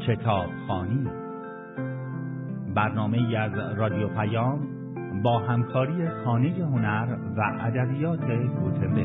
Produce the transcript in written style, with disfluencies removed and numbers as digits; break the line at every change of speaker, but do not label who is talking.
کتابخوانی، برنامه‌ای از رادیو پیام با همکاری خانه هنر و ادبیات گوتنبرگ.